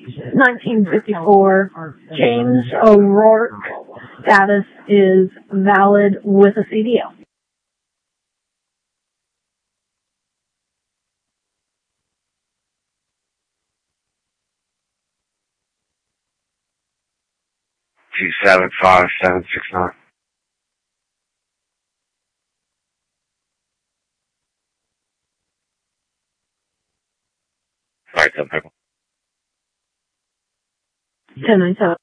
1954 James O'Rourke. Status is valid with a CDL. Two 75769. Alright, 10 people. 1097.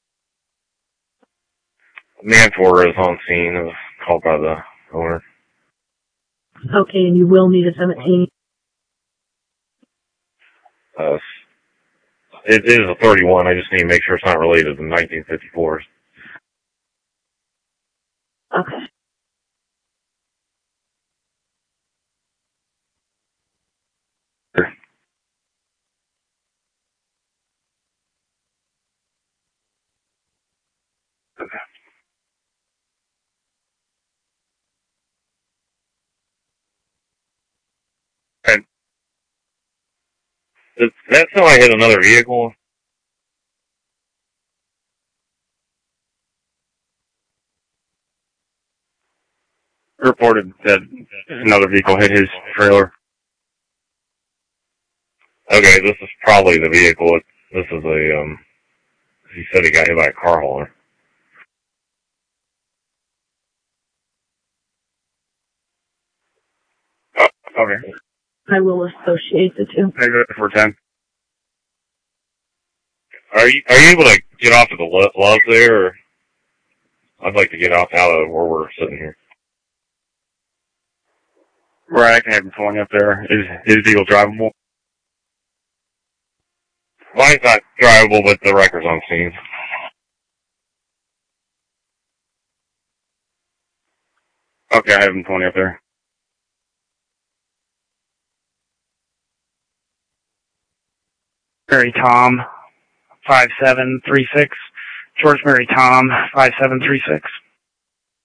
Man 4 is on scene. It was called by the owner. Okay, and you will need a 17. It is a 31. I just need to make sure it's not related to 1954s. Okay. And that's how I hit another vehicle. Reported that another vehicle hit his trailer. Okay, this is probably the vehicle. This is he said he got hit by a car hauler. Oh, okay. I will associate the two. For 10. Are you able to get off of the love there, or I'd like to get off out of where we're sitting here. Right, I can have him pulling up there. Is vehicle drivable? Mine's not drivable, but the record's on scene. Okay, I have him pulling up there. Mary Tom, 5736. George Mary Tom, 5736.